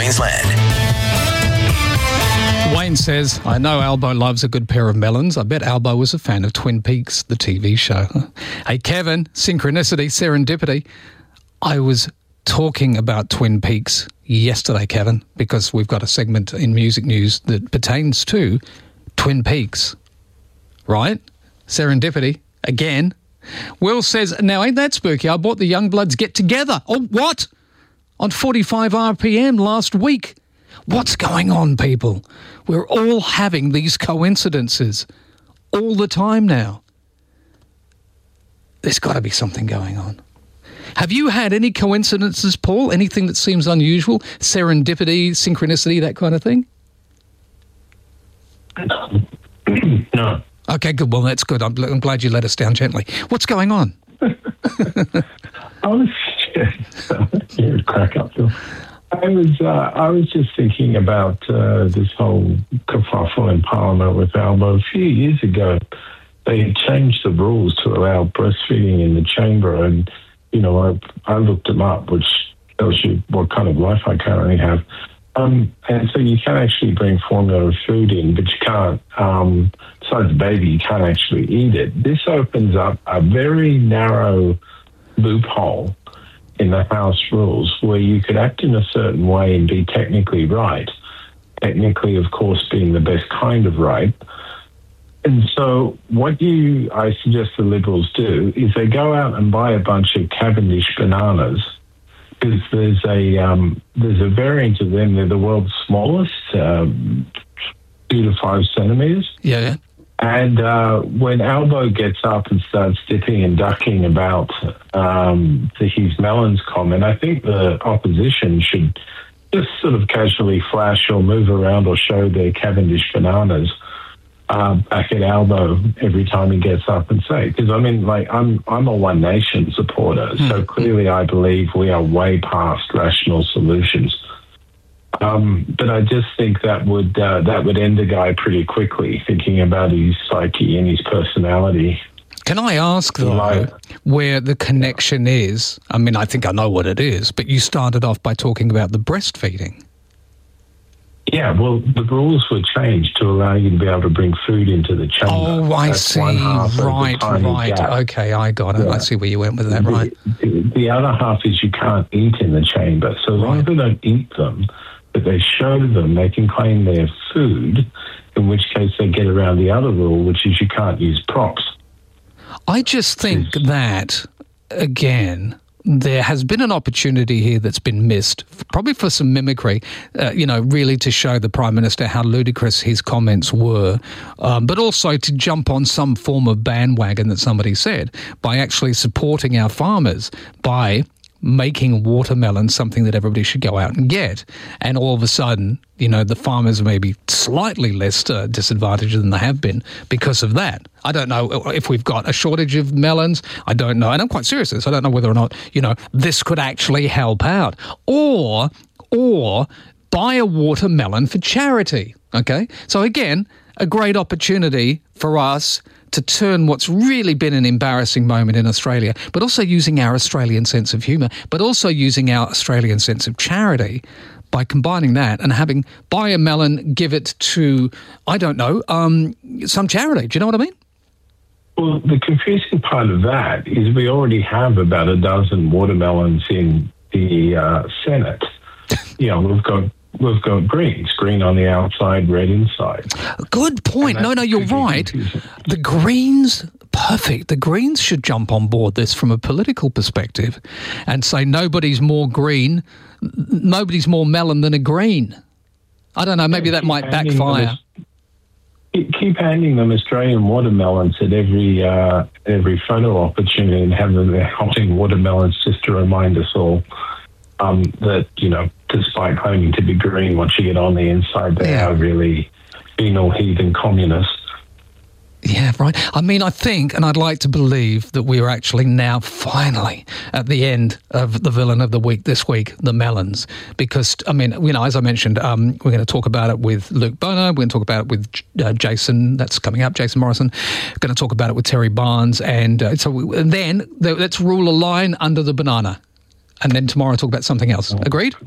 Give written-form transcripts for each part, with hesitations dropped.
Queensland. Wayne says, I know Albo loves a good pair of melons. I bet Albo was a fan of Twin Peaks, the TV show. Hey, Kevin, synchronicity, serendipity. I was talking about Twin Peaks yesterday, Kevin, because we've got a segment in Music News that pertains to Twin Peaks. Right? Serendipity. Again. Will says, now ain't that spooky? I bought the Youngbloods Get Together. Oh, what? On 45 RPM last week. What's going on, people? We're all having these coincidences all the time now. There's got to be something going on. Have you had any coincidences, Paul? Anything that seems unusual? Serendipity, synchronicity, that kind of thing? No. Okay, good. Well, that's good. I'm glad you let us down gently. What's going on? I was just crack up, Phil. I was just thinking about this whole kerfuffle in Parliament with Albo. A few years ago, they changed the rules to allow breastfeeding in the chamber, and I looked them up, which tells you what kind of life I currently have. And so you can actually bring formula food in, but you can't. Besides the baby, you can't actually eat it. This opens up a very narrow loophole in the House rules where you could act in a certain way and be technically right. Technically, of course, being the best kind of right. And so what I suggest the Liberals do is they go out and buy a bunch of Cavendish bananas, because there's a variant of them. They're the world's smallest, 2 to 5 centimetres. Yeah. And when Albo gets up and starts dipping and ducking about his melons comment, I think the opposition should just sort of casually flash or move around or show their Cavendish bananas back at Albo every time he gets up and say. Because I'm a One Nation supporter, so clearly I believe we are way past rational solutions. But I just think that would end the guy pretty quickly, thinking about his psyche and his personality. Can I ask, though, where the connection is? I mean, I think I know what it is, but you started off by talking about the breastfeeding. Yeah, well, the rules were changed to allow you to be able to bring food into the chamber. Oh, I see. Right. Okay, I got it. Yeah. I see where you went with that, right. The other half is you can't eat in the chamber. So as long as they don't eat them, but they show them, they can claim their food, in which case they get around the other rule, which is you can't use props. I just think that, again, there has been an opportunity here that's been missed, probably for some mimicry, really to show the Prime Minister how ludicrous his comments were, but also to jump on some form of bandwagon that somebody said by actually supporting our farmers by making watermelon something that everybody should go out and get. And all of a sudden, the farmers may be slightly less disadvantaged than they have been because of that. I don't know if we've got a shortage of melons. I don't know. And I'm quite serious this. I don't know whether or not, this could actually help out. Or buy a watermelon for charity. Okay? So again, a great opportunity for us to turn what's really been an embarrassing moment in Australia, but also using our Australian sense of humour, but also using our Australian sense of charity by combining that and buy a melon, give it to, I don't know, some charity. Do you know what I mean? Well, the confusing part of that is we already have about a dozen watermelons in the Senate. We've got greens, green on the outside, red inside. Good point. No, you're right. Confusing. The Greens, perfect. The Greens should jump on board this from a political perspective and say nobody's more green, nobody's more melon than a green. I don't know, maybe that might backfire. Keep handing them Australian watermelons at every photo opportunity and have them there holding watermelons just to remind us all that, despite claiming to be green, once you get on the inside, they are really penal heathen communists. Yeah, right. I mean, I think, and I'd like to believe that we are actually now finally at the end of the villain of the week this week, the melons. Because, I mean, as I mentioned, we're going to talk about it with Luke Bono. We're going to talk about it with Jason, that's coming up, Jason Morrison. We're going to talk about it with Terry Barnes. And then let's rule a line under the banana. And then tomorrow talk about something else. Agreed?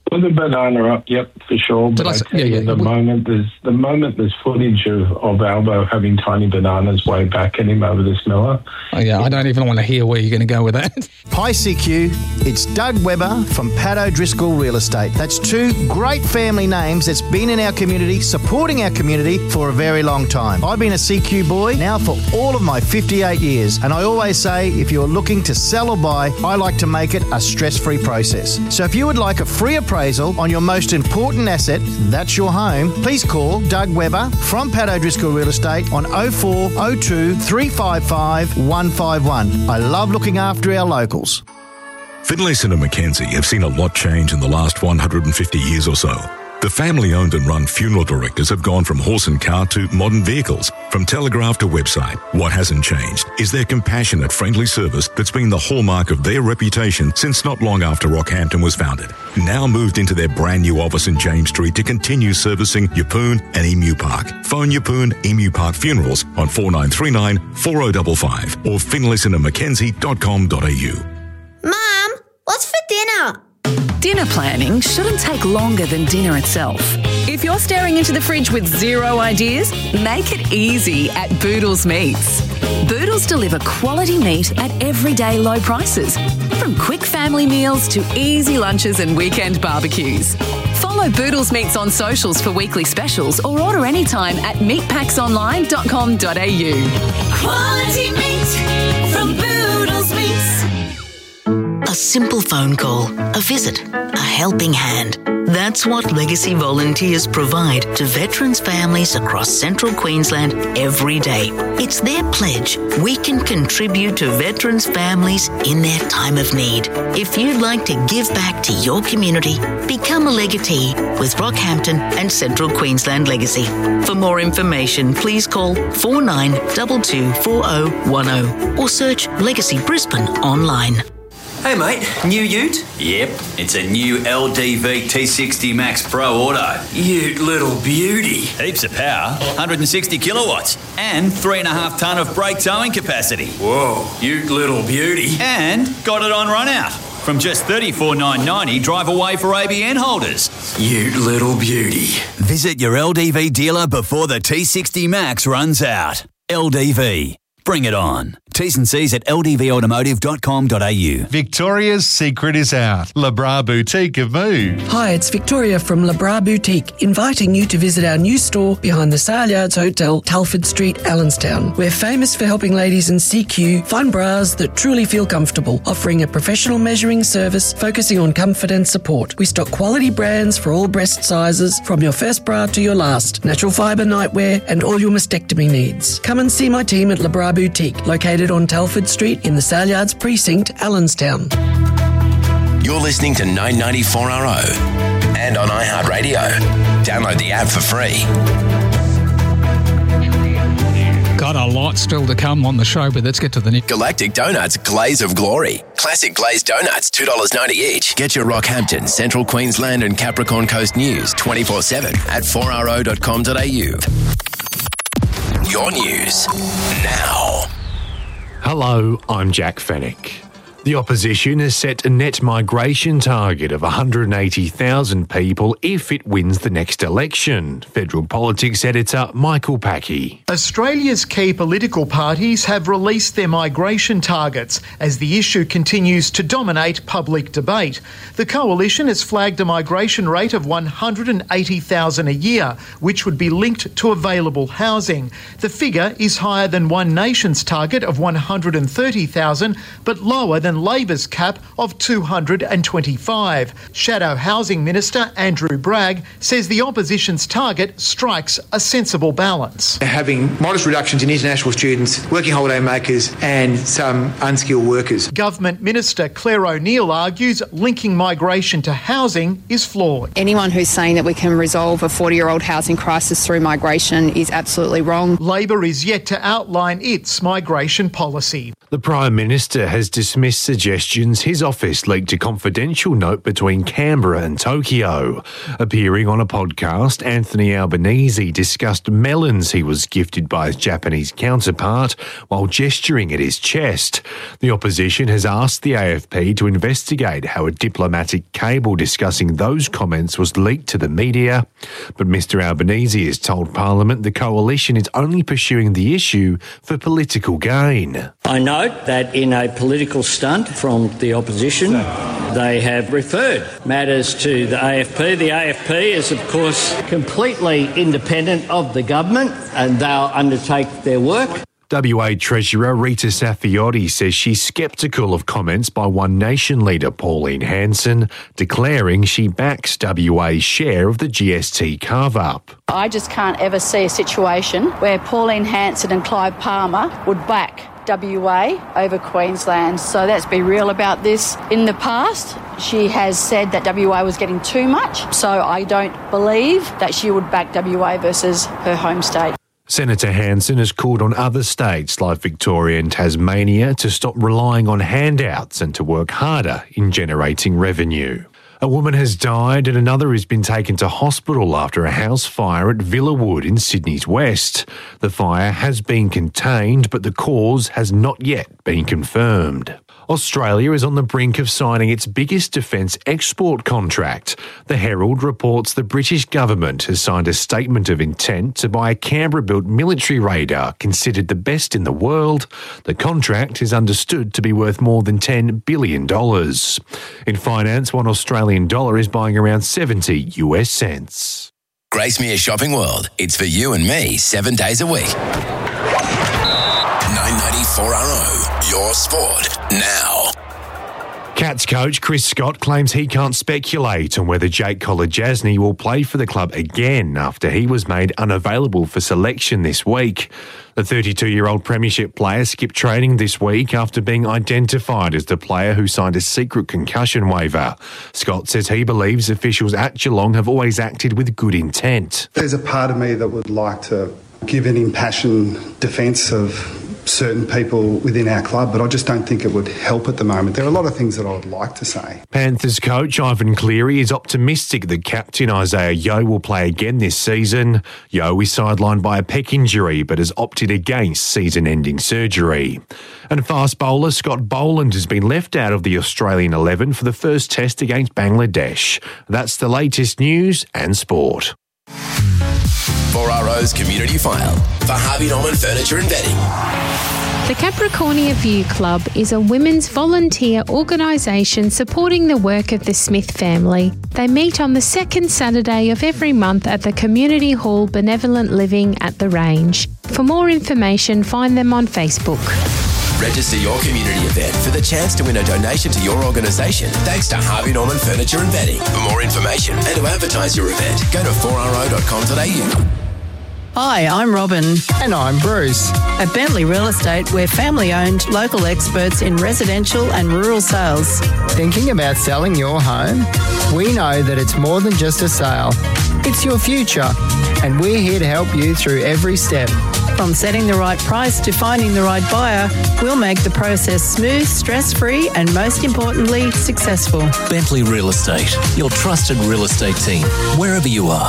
Put the banana up, yep, for sure. But the moment there's footage of Albo having tiny bananas wave back at him over this Miller. Oh yeah, I don't even want to hear where you're going to go with that. Hi CQ, it's Doug Webber from Pat O'Driscoll Real Estate. That's two great family names that's been in our community, supporting our community for a very long time. I've been a CQ boy now for all of my 58 years, and I always say if you're looking to sell or buy, I like to make it a stress-free process. So if you would like a free appraisal on your most important asset, that's your home, please call Doug Webber from Pat O'Driscoll Real Estate on 0402 355 151. I love looking after our locals. Finlayson and Mackenzie have seen a lot change in the last 150 years or so. The family-owned and run funeral directors have gone from horse and cart to modern vehicles, from telegraph to website. What hasn't changed is their compassionate, friendly service that's been the hallmark of their reputation since not long after Rockhampton was founded. Now moved into their brand new office in James Street to continue servicing Yeppoon and Emu Park. Phone Yeppoon Emu Park Funerals on 4939 4055 or finlaysonandmackenzie.com.au. Mum, what's for dinner? Dinner planning shouldn't take longer than dinner itself. If you're staring into the fridge with zero ideas, make it easy at Boodles Meats. Boodles deliver quality meat at everyday low prices, from quick family meals to easy lunches and weekend barbecues. Follow Boodles Meats on socials for weekly specials or order anytime at meatpacksonline.com.au. Quality meat from Boodles Meats. A simple phone call, a visit, a helping hand. That's what Legacy volunteers provide to veterans' families across central Queensland every day. It's their pledge we can contribute to veterans' families in their time of need. If you'd like to give back to your community, become a legatee with Rockhampton and Central Queensland Legacy. For more information, please call 49224010 or search Legacy Brisbane online. Hey mate, new ute? Yep, it's a new LDV T60 Max Pro Auto. Ute little beauty. Heaps of power, 160 kilowatts, and 3.5 tonne of brake towing capacity. Whoa, ute little beauty. And got it on run out. From just $34,990 drive away for ABN holders. Ute little beauty. Visit your LDV dealer before the T60 Max runs out. LDV. Bring it on. T's and C's at ldvautomotive.com.au. Victoria's secret is out. Le Bras Boutique have moved. Hi, it's Victoria from Le Bras Boutique, inviting you to visit our new store behind the Saleyards Hotel, Telford Street, Allenstown. We're famous for helping ladies in CQ find bras that truly feel comfortable, offering a professional measuring service focusing on comfort and support. We stock quality brands for all breast sizes, from your first bra to your last, natural fibre nightwear and all your mastectomy needs. Come and see my team at Le Bras Boutique, located on Telford Street in the Saleyards Precinct, Allenstown. You're listening to 994RO and on iHeartRadio. Download the app for free. Got a lot still to come on the show, but let's get to the news. Galactic Donuts Glaze of Glory. Classic glazed donuts, $2.90 each. Get your Rockhampton, Central Queensland and Capricorn Coast news 24/7 at 4ro.com.au. Your news now. Hello, I'm Jack Fennick. The opposition has set a net migration target of 180,000 people if it wins the next election. Federal Politics editor Michael Packey. Australia's key political parties have released their migration targets as the issue continues to dominate public debate. The coalition has flagged a migration rate of 180,000 a year, which would be linked to available housing. The figure is higher than One Nation's target of 130,000, but lower than Labor's cap of 225. Shadow Housing Minister Andrew Bragg says the opposition's target strikes a sensible balance. Having modest reductions in international students, working holiday makers and some unskilled workers. Government Minister Claire O'Neill argues linking migration to housing is flawed. Anyone who's saying that we can resolve a 40-year-old housing crisis through migration is absolutely wrong. Labor is yet to outline its migration policy. The Prime Minister has dismissed suggestions his office leaked a confidential note between Canberra and Tokyo. Appearing on a podcast, Anthony Albanese discussed melons he was gifted by his Japanese counterpart while gesturing at his chest. The opposition has asked the AFP to investigate how a diplomatic cable discussing those comments was leaked to the media. But Mr Albanese has told Parliament the coalition is only pursuing the issue for political gain. I note that in a political stunt from the opposition, they have referred matters to the AFP. The AFP is, of course, completely independent of the government and they'll undertake their work. WA Treasurer Rita Saffioti says she's sceptical of comments by One Nation leader Pauline Hanson, declaring she backs WA's share of the GST carve-up. I just can't ever see a situation where Pauline Hanson and Clive Palmer would back WA over Queensland. So let's be real about this. In the past, she has said that WA was getting too much, so I don't believe that she would back WA versus her home state. Senator Hanson has called on other states like Victoria and Tasmania to stop relying on handouts and to work harder in generating revenue. A woman has died and another has been taken to hospital after a house fire at Villawood in Sydney's west. The fire has been contained, but the cause has not yet been confirmed. Australia is on the brink of signing its biggest defence export contract. The Herald reports the British government has signed a statement of intent to buy a Canberra-built military radar considered the best in the world. The contract is understood to be worth more than $10 billion. In finance, $1 Australian dollar is buying around 70 US cents. Gracemere Shopping World. It's for you and me 7 days a week. 994RO, your sport now. Cats coach Chris Scott claims he can't speculate on whether Jake Kolodjasny will play for the club again after he was made unavailable for selection this week. The 32-year-old premiership player skipped training this week after being identified as the player who signed a secret concussion waiver. Scott says he believes officials at Geelong have always acted with good intent. There's a part of me that would like to give an impassioned defence of certain people within our club, but I just don't think it would help at the moment. There are a lot of things that I would like to say. Panthers coach Ivan Cleary is optimistic that captain Isaiah Yeo will play again this season. Yeo is sidelined by a pec injury but has opted against season-ending surgery. And fast bowler Scott Boland has been left out of the Australian 11 for the first test against Bangladesh. That's the latest news and sport. 4RO's Community File for Harvey Norman Furniture and Bedding. The Capricornia View Club is a women's volunteer organisation supporting the work of the Smith family. They meet on the second Saturday of every month at the Community Hall Benevolent Living at the Range. For more information, find them on Facebook. Register your community event for the chance to win a donation to your organisation thanks to Harvey Norman Furniture and Bedding. For more information and to advertise your event, go to 4ro.com.au. Hi, I'm Robin. And I'm Bruce. At Bentley Real Estate, we're family-owned, local experts in residential and rural sales. Thinking about selling your home? We know that it's more than just a sale. It's your future, and we're here to help you through every step. From setting the right price to finding the right buyer, we'll make the process smooth, stress-free, and most importantly, successful. Bentley Real Estate, your trusted real estate team, wherever you are.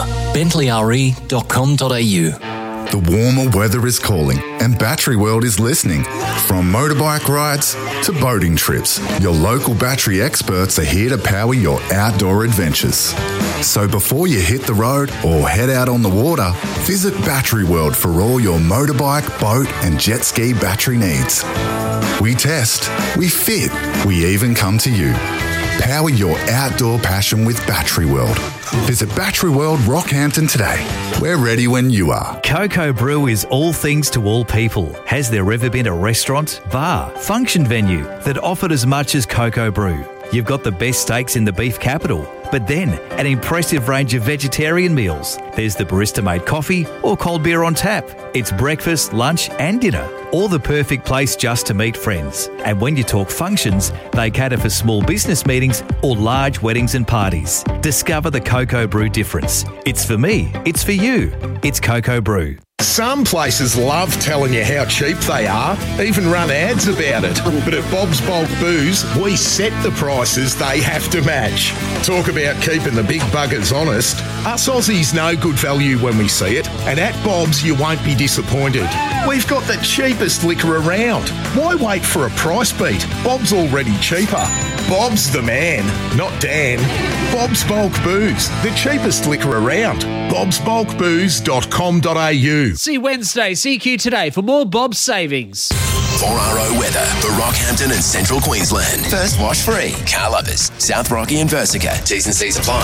BentleyRE.com.au. The warmer weather is calling and Battery World is listening. From motorbike rides to boating trips, your local battery experts are here to power your outdoor adventures. So before you hit the road or head out on the water, visit Battery World for all your motorbike, boat and jet ski battery needs. We test, we fit, we even come to you. Power your outdoor passion with Battery World. Visit Battery World Rockhampton today. We're ready when you are. Coco Brew is all things to all people. Has there ever been a restaurant, bar, function venue that offered as much as Coco Brew? You've got the best steaks in the beef capital, but then an impressive range of vegetarian meals. There's the barista-made coffee or cold beer on tap. It's breakfast, lunch and dinner. All the perfect place just to meet friends. And when you talk functions, they cater for small business meetings or large weddings and parties. Discover the Coco Brew difference. It's for me. It's for you. It's Coco Brew. Some places love telling you how cheap they are, even run ads about it. But at Bob's Bulk Booze, we set the prices they have to match. Talk about keeping the big buggers honest. Us Aussies know good value when we see it, and at Bob's you won't be disappointed. We've got the cheapest liquor around. Why wait for a price beat? Bob's already cheaper. Bob's the man, not Dan. Bob's Bulk Booze, the cheapest liquor around. bobsbulkbooze.com.au. See Wednesday, CQ Today for more Bob's savings. 4RO weather for Rockhampton and Central Queensland. First wash free. Car lovers, South Rocky and Versica. T's and C's apply.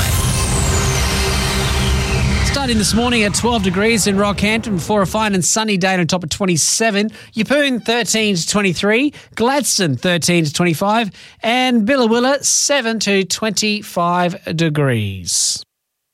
Starting this morning at 12 degrees in Rockhampton before a fine and sunny day on top of 27. Yeppoon 13 to 23. Gladstone 13 to 25. And Billawilla 7 to 25 degrees.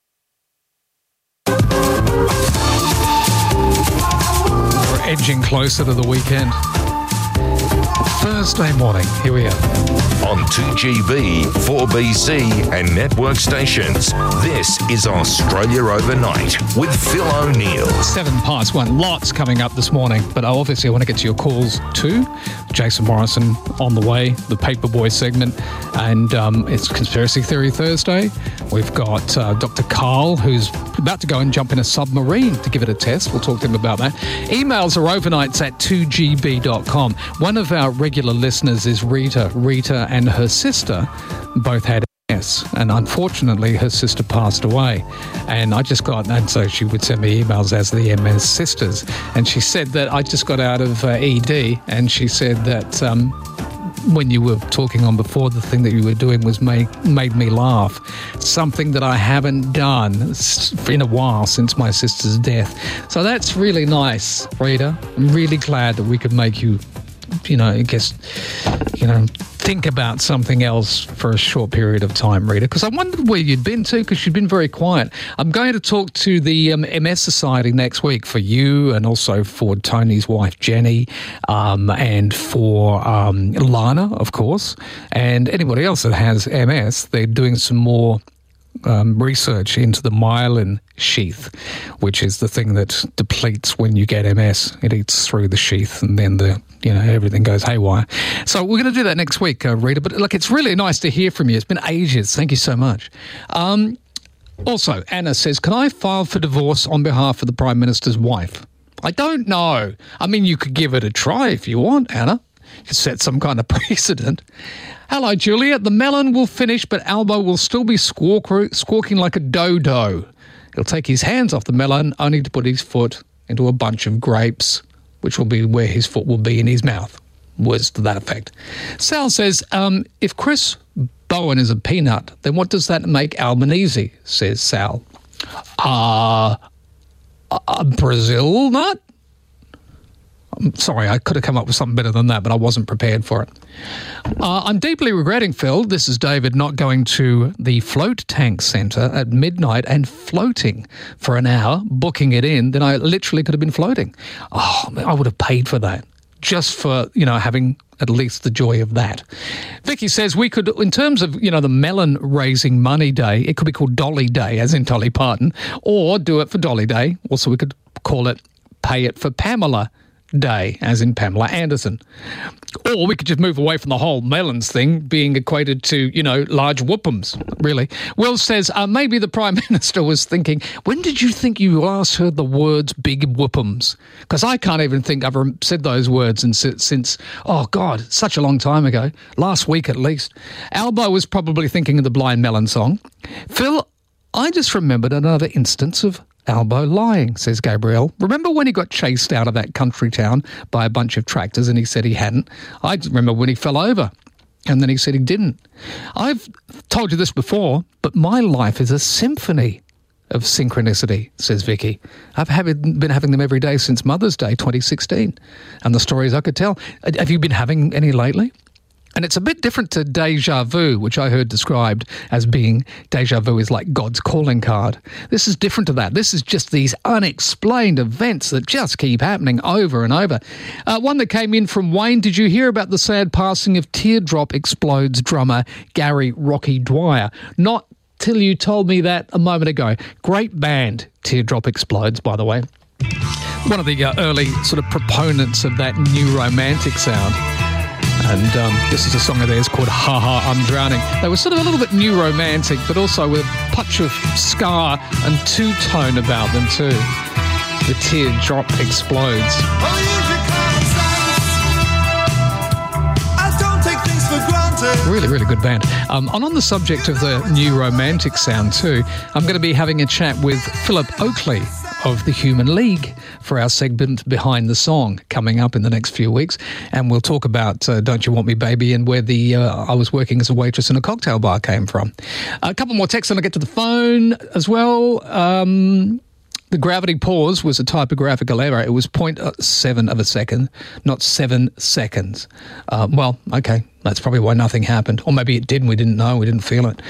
We're edging closer to the weekend. Thursday morning, here we are. On 2GB, 4BC and network stations, this is Australia Overnight with Phil O'Neill. 1:07. Lots coming up this morning, but obviously I want to get to your calls too. Jason Morrison on the way, the Paperboy segment, and it's Conspiracy Theory Thursday. We've got Dr. Carl, who's about to go and jump in a submarine to give it a test. We'll talk to him about that. Emails are overnights@2gb.com. One of our regular listeners is Rita. Rita and her sister both had MS, and unfortunately her sister passed away. And so she would send me emails as the MS sisters. And she said that I just got out of ED, and she said that when you were talking on before, the thing that you were doing was made me laugh. Something that I haven't done in a while since my sister's death. So that's really nice, Rita. I'm really glad that we could make you, think about something else for a short period of time, Rita, because I wondered where you'd been to, because you'd been very quiet. I'm going to talk to the MS Society next week for you, and also for Tony's wife, Jenny, and for Lana, of course, and anybody else that has MS. They're doing some more research into the myelin sheath, which is the thing that depletes when you get MS. It eats through the sheath, and then everything goes haywire. So we're going to do that next week, Rita. But look, it's really nice to hear from you. It's been ages. Thank you so much. Also, Anna says, can I file for divorce on behalf of the Prime Minister's wife? I don't know. I mean, you could give it a try if you want, Anna. You set some kind of precedent. Hello, Julia. The melon will finish, but Albo will still be squawking like a dodo. He'll take his hands off the melon, only to put his foot into a bunch of grapes, which will be where his foot will be in his mouth. Words to that effect. Sal says, if Chris Bowen is a peanut, then what does that make Albanese, says Sal. A Brazil nut? I'm sorry, I could have come up with something better than that, but I wasn't prepared for it. I'm deeply regretting, Phil, this is David, not going to the float tank centre at midnight and floating for an hour, booking it in. Then I literally could have been floating. Oh, I would have paid for that, just for, having at least the joy of that. Vicky says we could, in terms of, the melon raising money day, it could be called Dolly Day, as in Dolly Parton, or do it for Dolly Day. Also, we could call it Pay It for Pamela Day, as in Pamela Anderson. Or we could just move away from the whole melons thing being equated to, large whoopums, really. Will says, maybe the Prime Minister was thinking, when did you think you last heard the words big whoopums? Because I can't even think I've said those words since, oh God, such a long time ago. Last week at least. Albo was probably thinking of the Blind Melon song. Phil, I just remembered another instance of Albo lying, says Gabrielle. Remember when he got chased out of that country town by a bunch of tractors and he said he hadn't? I remember when he fell over and then he said he didn't. I've told you this before, but my life is a symphony of synchronicity, says Vicky. I've been having them every day since Mother's Day 2016, and the stories I could tell. Have you been having any lately? And it's a bit different to déjà vu, which I heard described as being, déjà vu is like God's calling card. This is different to that. This is just these unexplained events that just keep happening over and over. One that came in from Wayne, did you hear about the sad passing of Teardrop Explodes drummer Gary Rocky Dwyer? Not till you told me that a moment ago. Great band, Teardrop Explodes, by the way. One of the early sort of proponents of that new romantic sound. And this is a song of theirs called Ha Ha, I'm Drowning. They were sort of a little bit new romantic, but also with a touch of ska and two-tone about them too. The teardrop explodes. Really, really good band. And on the subject of the new romantic sound too, I'm going to be having a chat with Philip Oakley of the Human League for our segment Behind the Song coming up in the next few weeks. And we'll talk about Don't You Want Me Baby and where the I was working as a waitress in a cocktail bar came from. A couple more texts and I'll get to the phone as well. The gravity pause was a typographical error. It was 0.7 of a second, not 7 seconds. Well, okay, that's probably why nothing happened. Or maybe it did and we didn't know, we didn't feel it.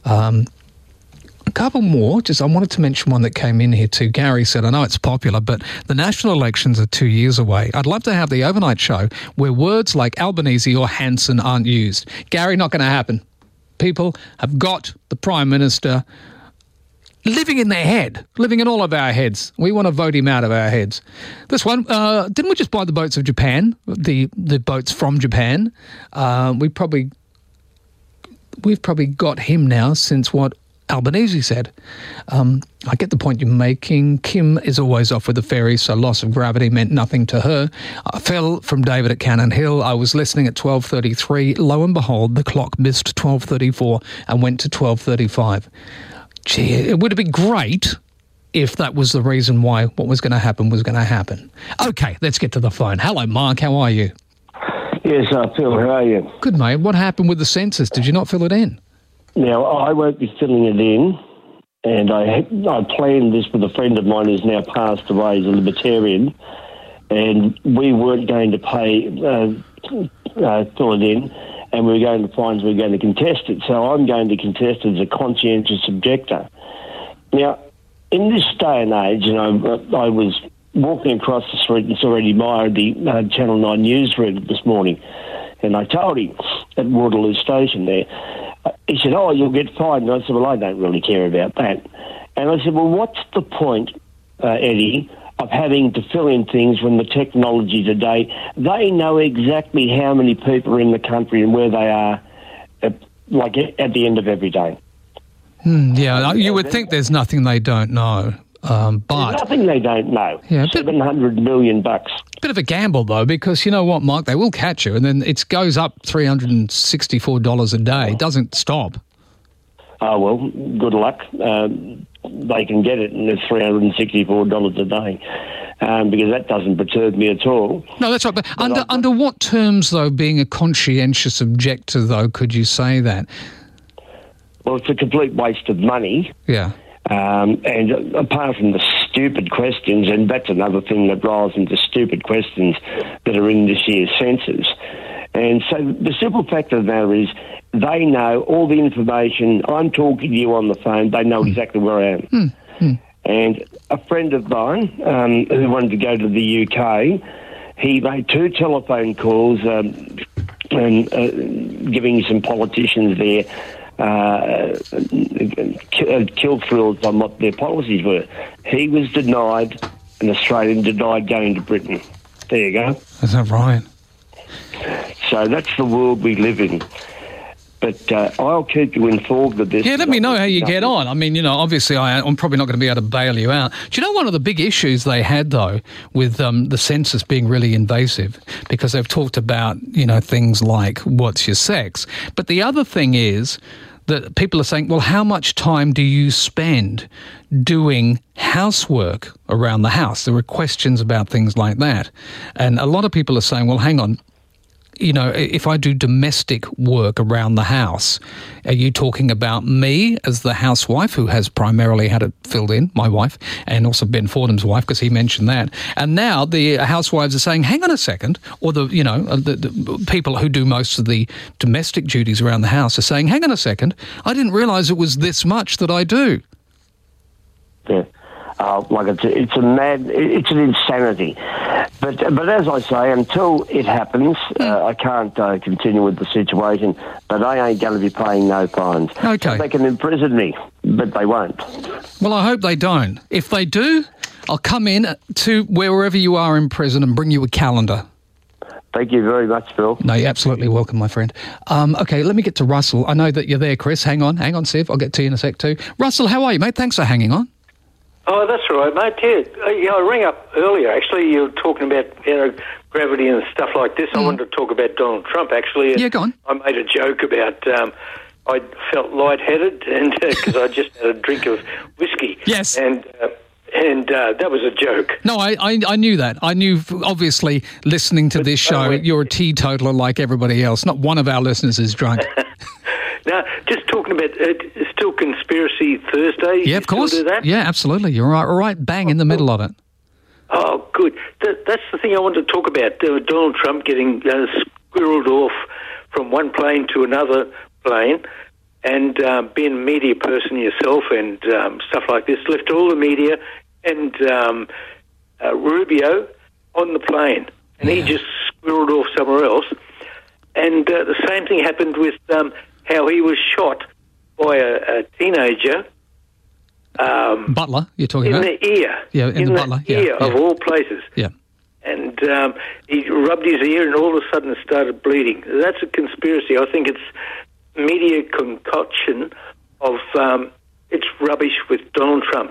A couple more. I wanted to mention one that came in here too. Gary said, I know it's popular, but the national elections are 2 years away. I'd love to have the overnight show where words like Albanese or Hanson aren't used. Gary, not going to happen. People have got the Prime Minister living in their head, living in all of our heads. We want to vote him out of our heads. This one, didn't we just buy the boats of Japan, the boats from Japan? We've probably got him now since what Albanese said. I get the point you're making. Kim is always off with the ferry, so loss of gravity meant nothing to her. Phil from David at Cannon Hill. I was listening at 12:33. Lo and behold, the clock missed 12:34 and went to 12:35. Gee, it would have been great if that was the reason why what was going to happen was going to happen. Okay, let's get to the phone. Hello, Mark. How are you? Yes, Phil. How are you? Good, mate. What happened with the census? Did you not fill it in? Now, I won't be filling it in, and I planned this with a friend of mine who's now passed away. He's a libertarian, and we weren't going to fill it in, and we were going to find we were going to contest it. So I'm going to contest it as a conscientious objector. Now, in this day and age, I was walking across the street and saw Eddie Meyer at the Channel 9 newsroom this morning, and I told him at Waterloo Station there, he said, oh, you'll get fined. And I said, well, I don't really care about that. And I said, well, what's the point, Eddie, of having to fill in things when the technology today, they know exactly how many people are in the country and where they are, at the end of every day. Yeah, you would think there's nothing they don't know. But there's nothing they don't know. Yeah, $700 million. Bit of a gamble, though, because you know what, Mark? They will catch you, and then it goes up $364 a day. It doesn't stop. Oh, well, good luck. They can get it, and it's $364 a day, because that doesn't perturb me at all. No, that's right. But under what terms, though, being a conscientious objector, though, could you say that? Well, it's a complete waste of money. Yeah. And apart from the stupid questions, and that's another thing that riles into stupid questions that are in this year's census. And so the simple fact of the matter is they know all the information. I'm talking to you on the phone. They know exactly where I am. And a friend of mine who wanted to go to the UK, he made 2 telephone calls and giving some politicians there kill thrills on what their policies were. He was denied, an Australian denied going to Britain. There you go. Is that right? So that's the world we live in. But I'll keep you informed of this. Yeah, let me know how you get on. I mean, obviously I'm probably not going to be able to bail you out. Do you know one of the big issues they had, though, with the census being really invasive? Because they've talked about, things like what's your sex. But the other thing is that people are saying, well, how much time do you spend doing housework around the house? There were questions about things like that. And a lot of people are saying, well, hang on, if I do domestic work around the house, are you talking about me as the housewife who has primarily had it filled in, my wife, and also Ben Fordham's wife, because he mentioned that. And now the housewives are saying, hang on a second, or the people who do most of the domestic duties around the house are saying, hang on a second, I didn't realise it was this much that I do. Yeah. It's an insanity. But as I say, until it happens, I can't continue with the situation. But I ain't going to be paying no fines. Okay. They can imprison me, but they won't. Well, I hope they don't. If they do, I'll come in to wherever you are in prison and bring you a calendar. Thank you very much, Phil. No, you're absolutely welcome, my friend. Okay, let me get to Russell. I know that you're there, Chris. Hang on, Siv. I'll get to you in a sec too. Russell, how are you, mate? Thanks for hanging on. Oh, that's all right, mate. Yeah, I rang up earlier. Actually, you were talking about gravity and stuff like this. I wanted to talk about Donald Trump, actually. Yeah, go on. I made a joke about I felt lightheaded and because I just had a drink of whiskey. Yes. And that was a joke. No, I knew that. I knew, obviously, listening to this show, you're a teetotaler like everybody else. Not one of our listeners is drunk. Now, just talking about still Conspiracy Thursday. Yeah, of course. Do that? Yeah, absolutely. You're right bang in the middle of it. Oh, good. That's the thing I wanted to talk about. Donald Trump getting squirreled off from one plane to another plane. And being a media person yourself and stuff like this, left all the media and Rubio on the plane. And he just squirreled off somewhere else. And the same thing happened with how he was shot by a teenager. Butler, you're talking about? In the ear. Yeah, in the Butler. Ear of all places. Yeah. And he rubbed his ear and all of a sudden it started bleeding. That's a conspiracy. I think it's media concoction of it's rubbish with Donald Trump.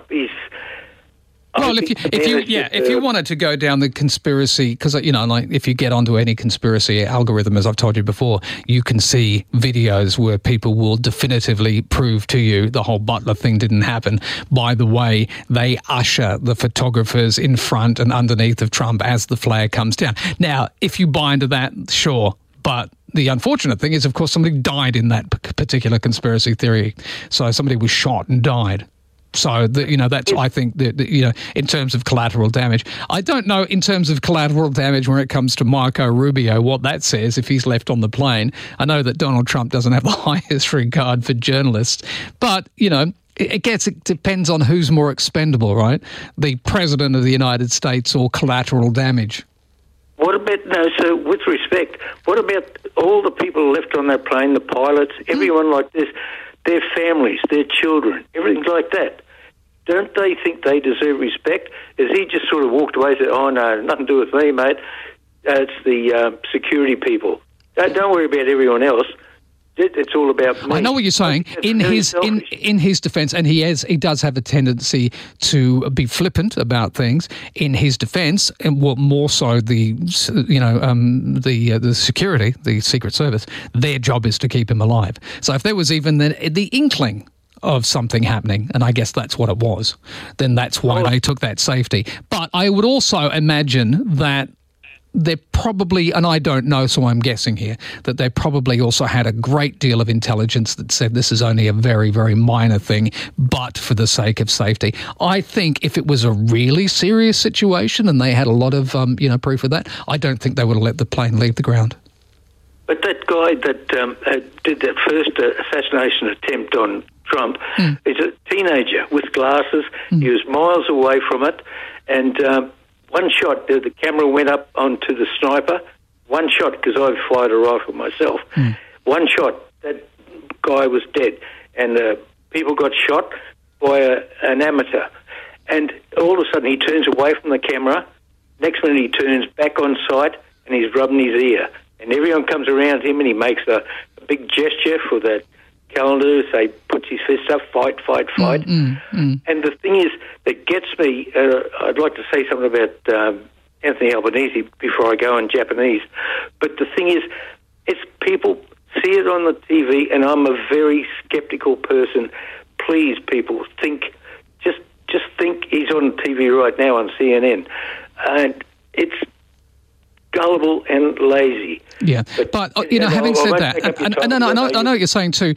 If you wanted to go down the conspiracy, because like if you get onto any conspiracy algorithm, as I've told you before, you can see videos where people will definitively prove to you the whole Butler thing didn't happen by the way they usher the photographers in front and underneath of Trump as the flag comes down. Now, if you buy into that, sure, but the unfortunate thing is, of course, somebody died in that particular conspiracy theory. So somebody was shot and died. So, that's, I think, in terms of collateral damage. I don't know, in terms of collateral damage when it comes to Marco Rubio, what that says if he's left on the plane. I know that Donald Trump doesn't have the highest regard for journalists. But, it depends on who's more expendable, right? The President of the United States or collateral damage. What about, so with respect, what about all the people left on that plane, the pilots, everyone like this, their families, their children, everything like that? Don't they think they deserve respect? As he just sort of walked away and said, oh, no, nothing to do with me, mate. It's the security people. Don't worry about everyone else. It's all about me. I know what you're saying. In his defence, and he does have a tendency to be flippant about things. In his defence, and more so the security, the Secret Service, their job is to keep him alive. So if there was even the inkling of something happening, and I guess that's what it was, then that's why they took that safety. But I would also imagine that they're probably, and I don't know, so I'm guessing here, that they probably also had a great deal of intelligence that said this is only a very, very minor thing, but for the sake of safety. I think if it was a really serious situation and they had a lot of, proof of that, I don't think they would have let the plane leave the ground. But that guy that did that first assassination attempt on Trump is a teenager with glasses. He was miles away from it, and one shot, the camera went up onto the sniper. One shot, because I've fired a rifle myself. One shot, that guy was dead. And people got shot by an amateur. And all of a sudden he turns away from the camera. Next minute he turns back on sight and he's rubbing his ear. And everyone comes around him and he makes a big gesture for the calendar, say, puts his fist up, fight, fight, fight. And the thing is, that gets me, I'd like to say something about Anthony Albanese before I go on Japanese, but the thing is, it's people see it on the TV, and I'm a very sceptical person. Please, people, just think he's on TV right now on CNN. And it's gullible and lazy. Yeah, but having said that, I know what you're saying too.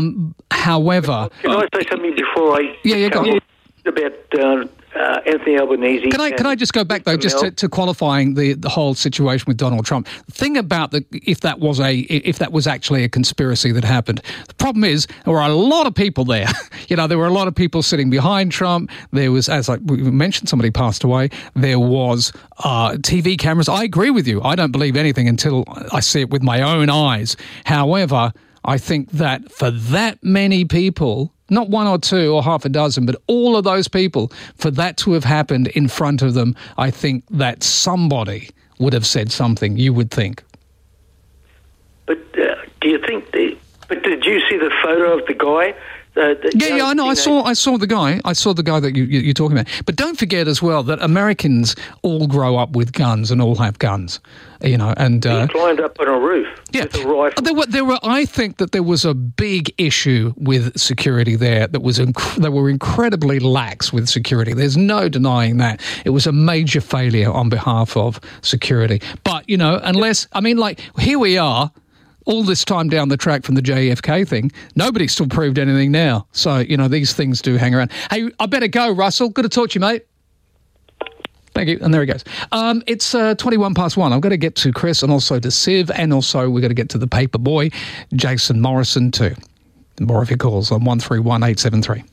However, can I say something before I? Yeah, go on. About Anthony Albanese. Can I just go back though, just to qualifying the whole situation with Donald Trump? The thing about if that was actually a conspiracy that happened, the problem is there were a lot of people there. There were a lot of people sitting behind Trump. There was, as we mentioned, somebody passed away. There was TV cameras. I agree with you. I don't believe anything until I see it with my own eyes. However, I think that for that many people, not one or two or half a dozen, but all of those people, for that to have happened in front of them, I think that somebody would have said something, you would think. But do you think... But did you see the photo of the guy? Yeah, I know. I saw the guy. I saw the guy that you're talking about. But don't forget as well that Americans all grow up with guns and all have guns, you know. And he climbed up on a roof with a rifle. There were. I think that there was a big issue with security there. They were incredibly lax with security. There's no denying that. It was a major failure on behalf of security. But you know, here we are. All this time down the track from the JFK thing, nobody's still proved anything now. So, you know, these things do hang around. Hey, I better go, Russell. Good to talk to you, mate. Thank you. And there he goes. It's 1:21. I've got to get to Chris and also to Siv, and also we've got to get to the paper boy, Jason Morrison, too. More of your calls on 131873.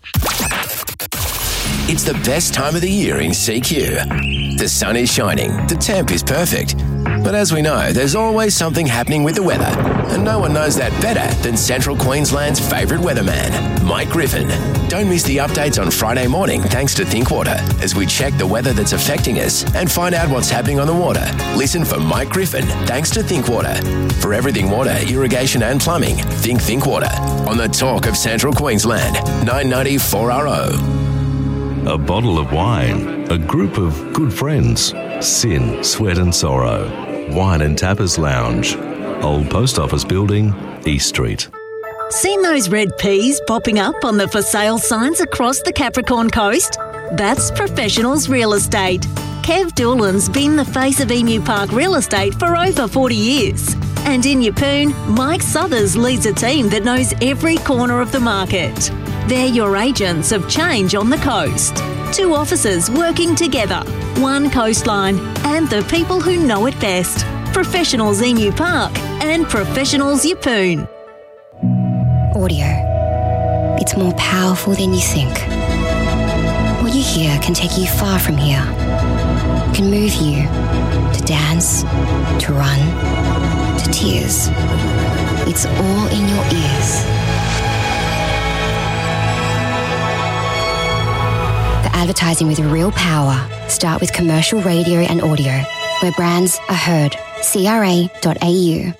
It's the best time of the year in CQ. The sun is shining, the temp is perfect. But as we know, there's always something happening with the weather. And no one knows that better than Central Queensland's favourite weatherman, Mike Griffin. Don't miss the updates on Friday morning thanks to Thinkwater as we check the weather that's affecting us and find out what's happening on the water. Listen for Mike Griffin thanks to Thinkwater. For everything water, irrigation and plumbing, think Thinkwater. On the talk of Central Queensland, 990 4RO. A bottle of wine, a group of good friends, sin, sweat and sorrow, wine and tappers lounge, Old Post Office Building, East Street. Seen those red peas popping up on the for sale signs across the Capricorn coast? That's Professionals Real Estate. Kev Doolan's been the face of Emu Park Real Estate for over 40 years. And in Yeppoon, Mike Southers leads a team that knows every corner of the market. They're your agents of change on the coast. 2 officers working together, 1 coastline, and the people who know it best. Professionals Emu Park and Professionals Yeppoon. Audio. It's more powerful than you think. What you hear can take you far from here. It can move you to dance, to run, to tears. It's all in your ears. Advertising with real power. Start with commercial radio and audio, where brands are heard. CRA.au.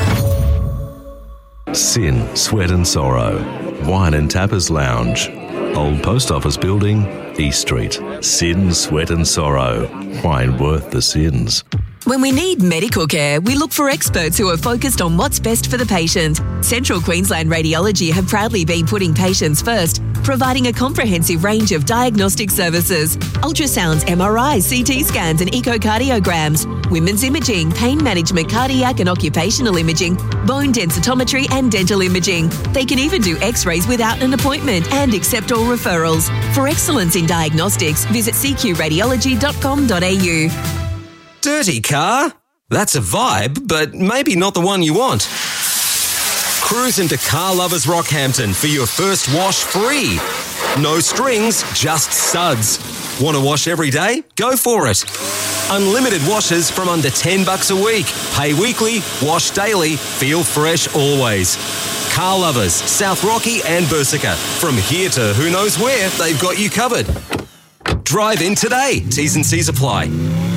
Sin, sweat and sorrow, wine and tappers lounge, Old Post Office Building, East Street. Sin, sweat and sorrow, wine worth the sins. When we need medical care, we look for experts who are focused on what's best for the patient. Central Queensland Radiology have proudly been putting patients first, providing a comprehensive range of diagnostic services: ultrasounds, MRIs, CT scans and echocardiograms, women's imaging, pain management, cardiac and occupational imaging, bone densitometry and dental imaging. They can even do x-rays without an appointment and accept all referrals. For excellence in diagnostics, visit cqradiology.com.au. Dirty car? That's a vibe, but maybe not the one you want. Cruise into Car Lovers Rockhampton for your first wash free. No strings, just suds. Want to wash every day? Go for it. Unlimited washes from under $10 a week. Pay weekly, wash daily, feel fresh always. Car Lovers, South Rocky and Bursica. From here to who knows where, they've got you covered. Drive in today. T's and C's apply.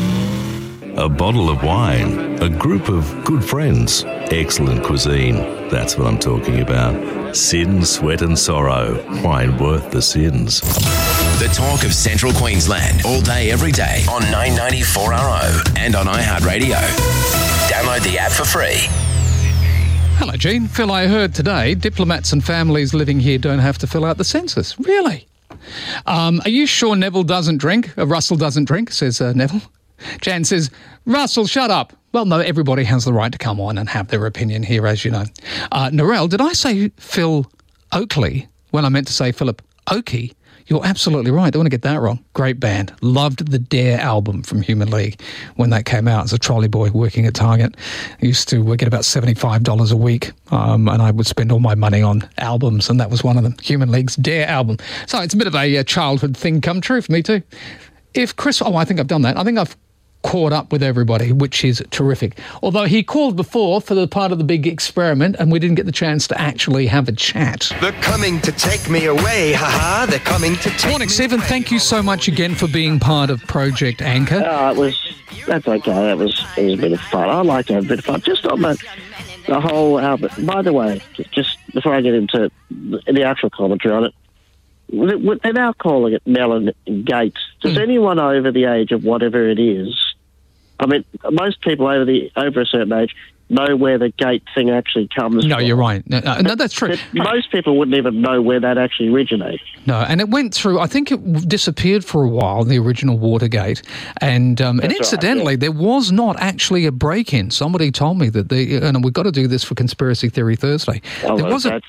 A bottle of wine, a group of good friends, excellent cuisine. That's what I'm talking about. Sin, sweat and sorrow, wine worth the sins. The talk of Central Queensland, all day, every day on 990 4RO and on iHeartRadio. Download the app for free. Hello, Gene. Phil, I heard today diplomats and families living here don't have to fill out the census. Really? Are you sure Neville doesn't drink? Russell doesn't drink, says Neville. Jan says, Russell, shut up. Well, no, everybody has the right to come on and have their opinion here, as you know. Narelle, did I say Phil Oakley when I meant to say Philip Oakey? You're absolutely right. Don't want to get that wrong. Great band. Loved the Dare album from Human League when that came out as a trolley boy working at Target. I used to get about $75 a week, and I would spend all my money on albums, and that was one of them, Human League's Dare album. So it's a bit of a childhood thing come true for me too. If Chris... Oh, I think I've done that. I think I've caught up with everybody, which is terrific. Although he called before for the part of the big experiment and we didn't get the chance to actually have a chat. They're coming to take me away, haha. They're coming to take Morning, Stephen. Thank you so much again for being part of Project Anchor. That's okay. It was a bit of fun. I like to have a bit of fun. Just on the whole album. By the way, just before I get into the actual commentary on it, they're now calling it Mellon Gate. Does anyone over the age of whatever it is, I mean, most people over a certain age know where the gate thing actually comes from. No, you're right. No, that's true. Most people wouldn't even know where that actually originated. No, and it went through, I think it disappeared for a while, the original Watergate. And incidentally, there was not actually a break-in. Somebody told me that and we've got to do this for Conspiracy Theory Thursday. There was a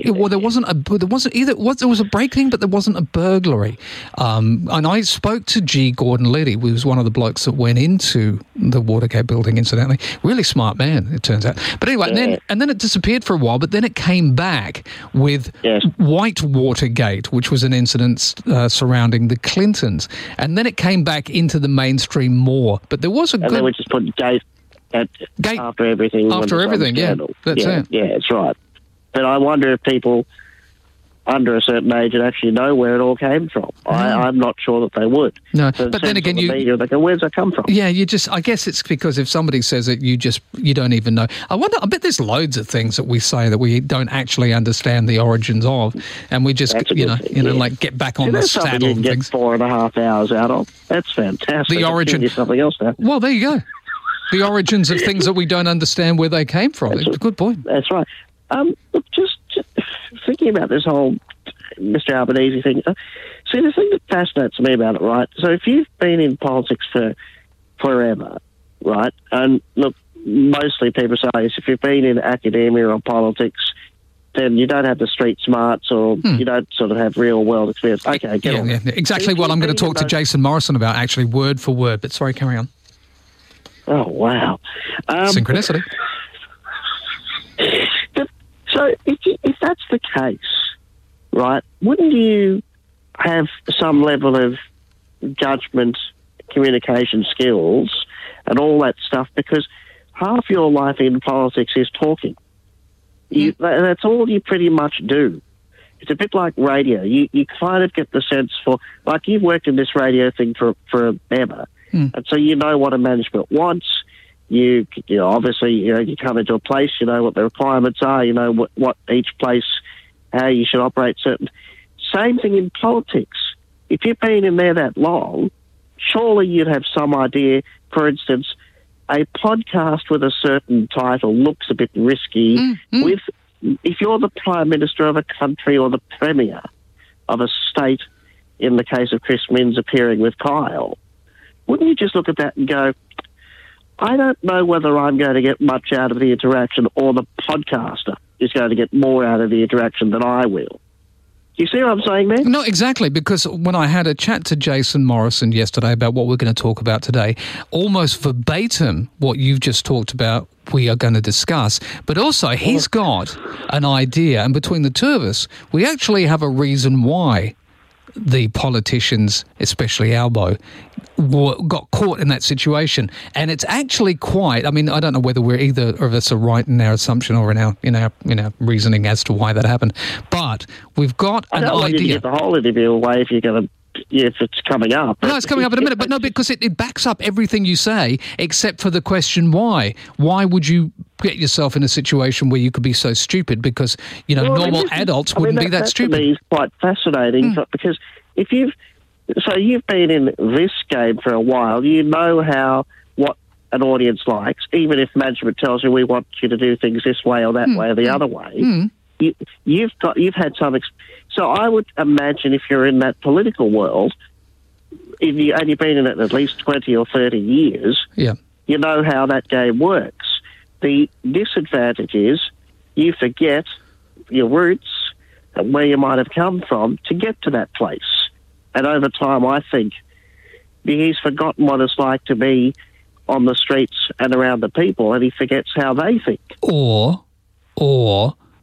break-in, but there wasn't a burglary. And I spoke to G. Gordon Liddy, who was one of the blokes that went into the Watergate building, incidentally. Really smart man, it turns out. But anyway, and then it disappeared for a while, but then it came back with White Watergate, which was an incident surrounding the Clintons. And then it came back into the mainstream more. But there was a And then we just put gate after everything. After everything, yeah. That's it. Yeah, that's right. But I wonder if people under a certain age would actually know where it all came from. I'm not sure that they would. No, so but then again, they go, where's that come from? Yeah, I guess it's because if somebody says it, you don't even know. I bet there's loads of things that we say that we don't actually understand the origins of, and we just, like get back on the saddle and things. 4.5 hours out of. That's fantastic. The origin. Something else now. Well, there you go. The origins of things that we don't understand where they came from. It's a good point. That's right. Look, just thinking about this whole Mr. Albanese thing. See, the thing that fascinates me about it, right? So if you've been in politics for forever, right? And look, mostly people say this, if you've been in academia or politics, then you don't have the street smarts or you don't sort of have real world experience. Okay, get on. Yeah. Exactly what I'm going to talk to Jason Morrison about, actually, word for word. But sorry, carry on. Oh, wow. Synchronicity. So if that's the case, right, wouldn't you have some level of judgment, communication skills and all that stuff? Because half your life in politics is talking. That's all you pretty much do. It's a bit like radio. You kind of get the sense for, like you've worked in this radio thing forever, and so you know what a management wants. You obviously, you come into a place, you know what the requirements are, you know what each place, how you should operate certain. Same thing in politics. If you've been in there that long, surely you'd have some idea. For instance, a podcast with a certain title looks a bit risky. If you're the Prime Minister of a country or the Premier of a state, in the case of Chris Minns appearing with Kyle, wouldn't you just look at that and go, I don't know whether I'm going to get much out of the interaction or the podcaster is going to get more out of the interaction than I will. You see what I'm saying there? No, exactly, because when I had a chat to Jason Morrison yesterday about what we're going to talk about today, almost verbatim what you've just talked about we are going to discuss, but also he's got an idea, and between the two of us, we actually have a reason why the politicians, especially Albo, got caught in that situation. And it's actually quite, I mean, I don't know whether we're either of us are right in our assumption or in our reasoning as to why that happened, but we've got an idea. I don't want you to give the whole interview away if you're going to, if it's coming up. No, it's coming up in a minute, but no, because it backs up everything you say, except for the question why. Why would you get yourself in a situation where you could be so stupid? Because, normal adults wouldn't be that stupid. To me is quite fascinating, because if you've been in this game for a while, you know what an audience likes, even if management tells you we want you to do things this way or that way or the other way. You've had some. So I would imagine if you're in that political world, and you've been in it at least 20 or 30 years, you know how that game works. The disadvantage is you forget your roots and where you might have come from to get to that place. And over time, I think he's forgotten what it's like to be on the streets and around the people, and he forgets how they think. Or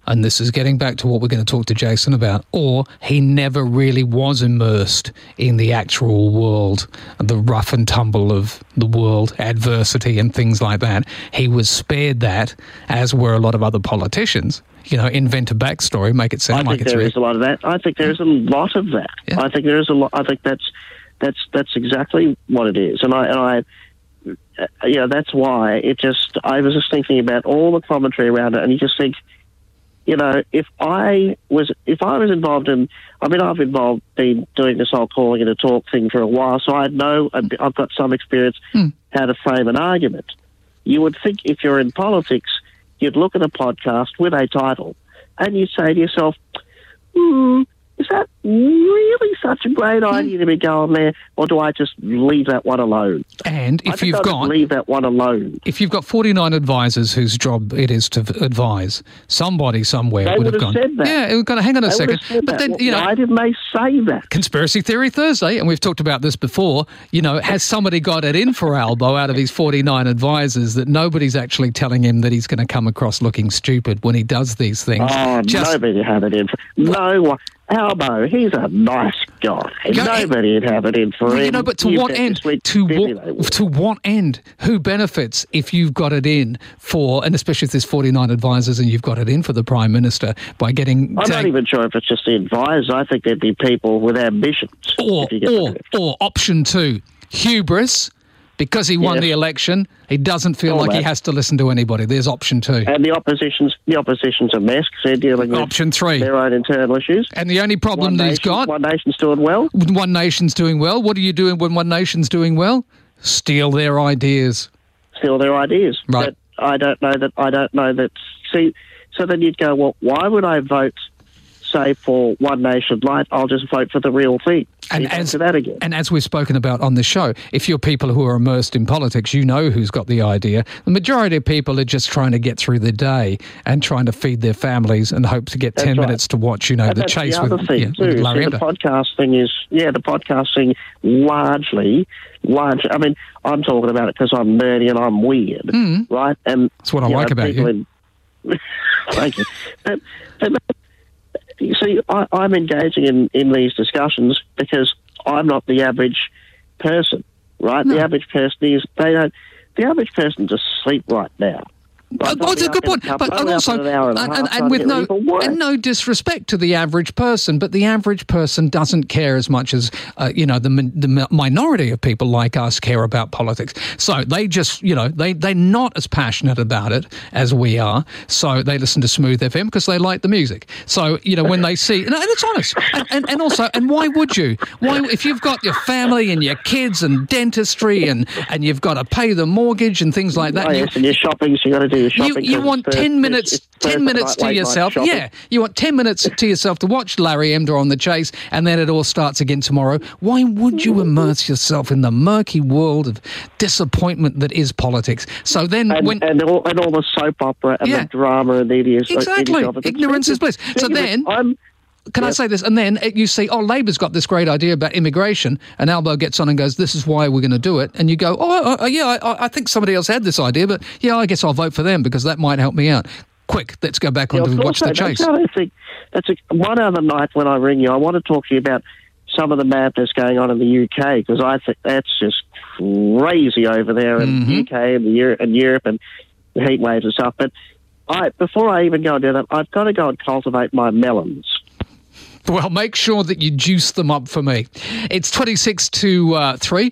and this is getting back to what we're going to talk to Jason about, or he never really was immersed in the actual world, the rough and tumble of the world, adversity and things like that. He was spared that, as were a lot of other politicians. Invent a backstory, make it sound like it's real. I think there is a lot of that. I think there is a lot of that. Yeah. I think there is a lot. I think that's exactly what it is. And I that's why I was just thinking about all the commentary around it, and you just think, if I was involved in, I've been doing this whole calling it a talk thing for a while, so I've got some experience how to frame an argument. You would think if you're in politics, you'd look at a podcast with a title and you'd say to yourself, is that really such a great idea to be going there, or do I just leave that one alone? And if I'll just leave that one alone. If you've got 49 advisors whose job it is to advise, somebody somewhere would have gone. Said that. Yeah, we've got to hang on a second. But then, why didn't they say that? Conspiracy Theory Thursday, and we've talked about this before. Has somebody got it in for Albo out of his 49 advisors that nobody's actually telling him that he's going to come across looking stupid when he does these things? Oh, nobody had it in for no one. Albo, he's a nice guy. Nobody'd have it in for him. But to what end? To what end? Who benefits if you've got it in for, and especially if there's 49 advisors and you've got it in for the Prime Minister by getting... I'm not even sure if it's just the advisors. I think there'd be people with ambitions. Or option 2, hubris. Because he won the election, he doesn't feel like he has to listen to anybody. There's option 2. And the opposition's a mess because they're dealing with option 3, their own internal issues. And the only problem he's got... One Nation's doing well. One Nation's doing well. What are you doing when One Nation's doing well? Steal their ideas. Right. But I don't know that... See, so then you'd go, well, why would I vote, say, for One Nation Light? I'll just vote for the real thing. And as we've spoken about on the show, if you're people who are immersed in politics, you know who's got the idea. The majority of people are just trying to get through the day and trying to feed their families and hope to get 10 minutes to watch, the chase with Larry Emdo. The podcast thing largely, I mean, I'm talking about it because I'm nerdy and I'm weird, right? And that's what I like about you. Thank you. You see, I'm engaging in these discussions because I'm not the average person, right? No. The average person the average person just sleep right now. It's a good point, but also, and with no disrespect to the average person, but the average person doesn't care as much as the minority of people like us care about politics. So they just they're not as passionate about it as we are. So they listen to Smooth FM because they like the music. So when they see, and it's honest, and also, and why would you? Why if you've got your family and your kids and dentistry and you've got to pay the mortgage and things like that? And your shopping, so you got to do. You want 10 minutes to yourself. Yeah, you want 10 minutes to yourself to watch Larry Emdo on The Chase, and then it all starts again tomorrow. Why would you immerse yourself in the murky world of disappointment that is politics? So then, all the soap opera and the drama and the idiocy. Exactly, ignorance is bliss. So then. Can I say this? And then you see, Labor's got this great idea about immigration, and Albo gets on and goes, this is why we're going to do it. And you go, I think somebody else had this idea, but I guess I'll vote for them because that might help me out. Quick, let's go back on to watch The Chase. I think one other night when I ring you, I want to talk to you about some of the madness going on in the UK, because I think that's just crazy over there in the UK and Europe and the heat waves and stuff. But before I even go and do that, I've got to go and cultivate my melons. Well, make sure that you juice them up for me. It's 26 to 2.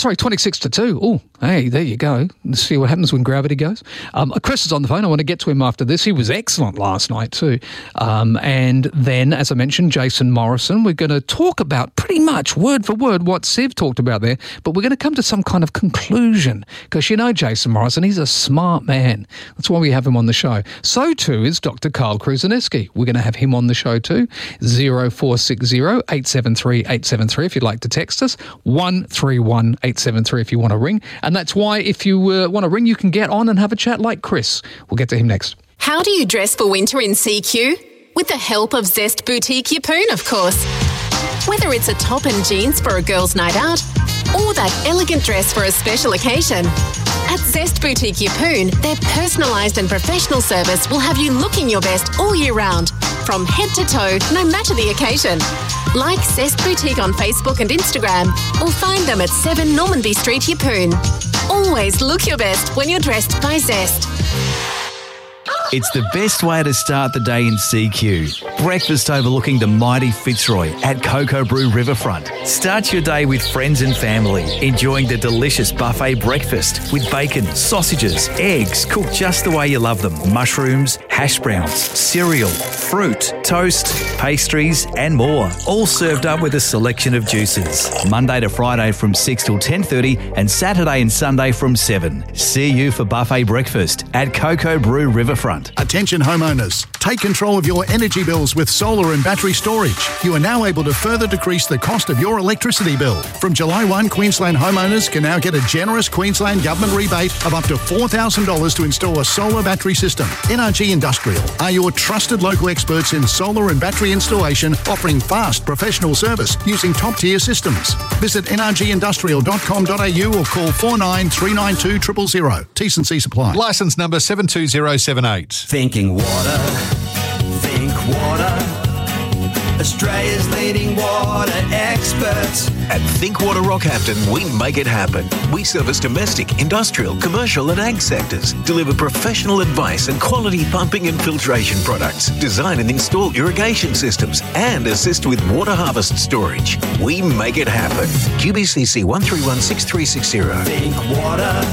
Oh, hey, there you go. Let's see what happens when gravity goes. Chris is on the phone. I want to get to him after this. He was excellent last night too. And then, as I mentioned, Jason Morrison. We're going to talk about pretty much word for word what Siv talked about there, but we're going to come to some kind of conclusion because Jason Morrison, he's a smart man. That's why we have him on the show. So too is Dr. Carl Kruszeneski. We're going to have him on the show too. 0460 873 873 if you'd like to text us. 131 873 if you want to ring. And that's why if you want to ring, you can get on and have a chat like Chris. We'll get to him next. How do you dress for winter in CQ? With the help of Zest Boutique Yeppoon, of course. Whether it's a top and jeans for a girl's night out or that elegant dress for a special occasion. At Zest Boutique Yeppoon, their personalised and professional service will have you looking your best all year round, from head to toe, no matter the occasion. Like Zest Boutique on Facebook and Instagram, or find them at 7 Normanby Street, Yeppoon. Always look your best when you're dressed by Zest. It's the best way to start the day in CQ. Breakfast overlooking the mighty Fitzroy at Cocoa Brew Riverfront. Start your day with friends and family, enjoying the delicious buffet breakfast with bacon, sausages, eggs, cooked just the way you love them, mushrooms, hash browns, cereal, fruit, toast, pastries and more. All served up with a selection of juices. Monday to Friday from 6 till 10:30 and Saturday and Sunday from 7. See you for buffet breakfast at Cocoa Brew Riverfront. Attention homeowners, take control of your energy bills with solar and battery storage. You are now able to further decrease the cost of your electricity bill. From July 1, Queensland homeowners can now get a generous Queensland government rebate of up to $4,000 to install a solar battery system. NRG Industrial are your trusted local experts in solar and battery installation, offering fast professional service using top-tier systems. Visit nrgindustrial.com.au or call 49 392 000. T&C supply. Licence number 72078. Thinking water, think water. Australia's leading water experts. At Think Water Rockhampton, we make it happen. We service domestic, industrial, commercial and ag sectors, deliver professional advice and quality pumping and filtration products, design and install irrigation systems, and assist with water harvest storage. We make it happen. QBCC 1316360. Think water.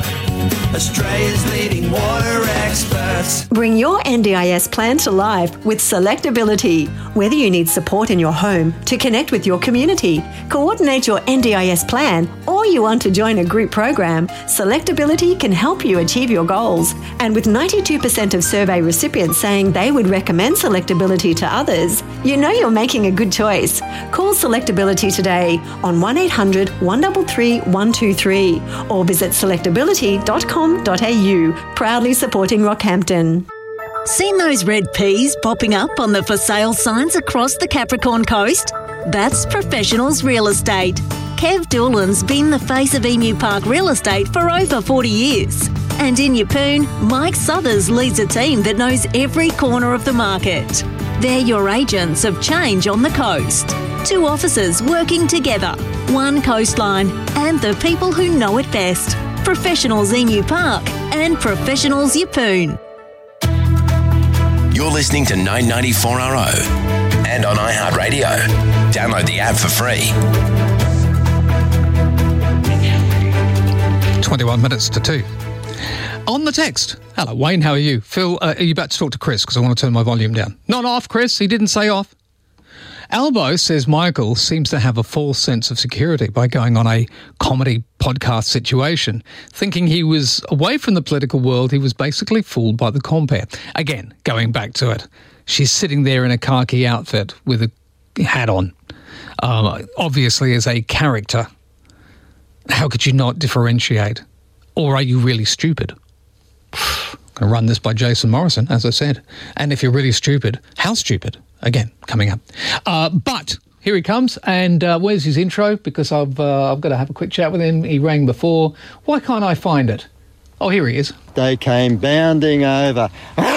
Australia's leading water experts. Bring your NDIS plan to life with Selectability. Whether you need support in your home to connect with your community, coordinate your NDIS plan, or you want to join a group program, Selectability can help you achieve your goals. And with 92% of survey recipients saying they would recommend Selectability to others, you know you're making a good choice. Call Selectability today on 1800 133 123 or visit selectability.com.au, proudly supporting Rockhampton. Seen those red peas popping up on the for sale signs across the Capricorn Coast? That's Professionals Real Estate. Kev Doolan's been the face of Emu Park Real Estate for over 40 years. And in Yeppoon, Mike Southers leads a team that knows every corner of the market. They're your agents of change on the coast. 2 offices working together, 1 coastline, and the people who know it best. Professionals Emu Park and Professionals Yeppoon. You're listening to 994RO and on iHeartRadio. Download the app for free. 21 minutes to 2. On the text. Hello, Wayne, how are you? Phil, are you about to talk to Chris? Because I want to turn my volume down. Not off, Chris. He didn't say off. Albo says Michael seems to have a false sense of security by going on a comedy podcast situation. Thinking he was away from the political world, he was basically fooled by the compare. Again, going back to it, she's sitting there in a khaki outfit with a hat on, obviously as a character. How could you not differentiate? Or are you really stupid? I'm going to run this by Jason Morrison, as I said. And if you're really stupid, how stupid? Again, coming up. But here he comes, and where's his intro? Because I've got to have a quick chat with him. He rang before. Why can't I find it? Oh, here he is. They came bounding over. Can